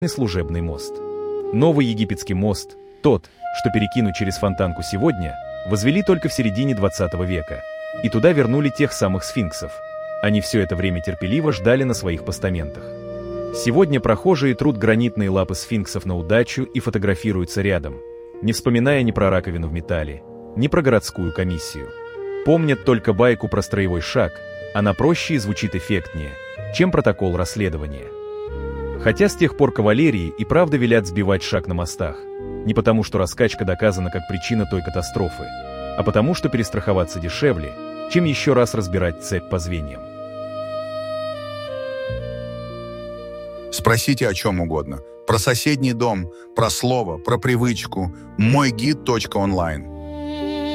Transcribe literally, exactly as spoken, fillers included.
служебный мост. Новый египетский мост, тот, что перекинут через Фонтанку сегодня, возвели только в середине двадцатого века, и туда вернули тех самых сфинксов. Они все это время терпеливо ждали на своих постаментах. Сегодня прохожие трут гранитные лапы сфинксов на удачу и фотографируются рядом, не вспоминая ни про раковину в металле, ни про городскую комиссию. Помнят только байку про строевой шаг, она проще и звучит эффектнее, чем протокол расследования. Хотя с тех пор кавалерии и правда велят сбивать шаг на мостах, не потому что раскачка доказана как причина той катастрофы, а потому что перестраховаться дешевле, чем еще раз разбирать цепь по звеньям. Спросите о чем угодно. Про соседний дом, про слово, про привычку. мой гид точка онлайн.